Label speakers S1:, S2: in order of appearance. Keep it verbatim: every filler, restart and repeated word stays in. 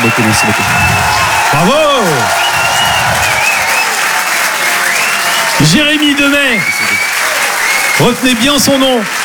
S1: beaucoup, merci beaucoup.
S2: Bravo. Jérémy Demey. Retenez bien son nom.